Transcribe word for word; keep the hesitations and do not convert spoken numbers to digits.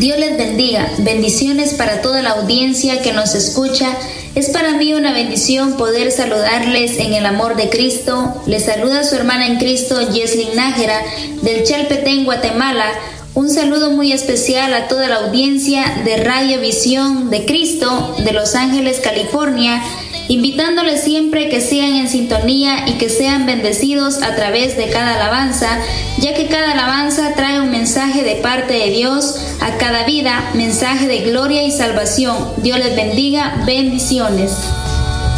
Dios les bendiga. Bendiciones para toda la audiencia que nos escucha. Es para mí una bendición poder saludarles en el amor de Cristo. Les saluda su hermana en Cristo, Yeslin Nájera, del Chalpetén, Guatemala. Un saludo muy especial a toda la audiencia de Radio Visión de Cristo de Los Ángeles, California, invitándoles siempre que sean en sintonía y que sean bendecidos a través de cada alabanza, ya que cada alabanza trae un mensaje de parte de Dios a cada vida, mensaje de gloria y salvación. Dios les bendiga, bendiciones.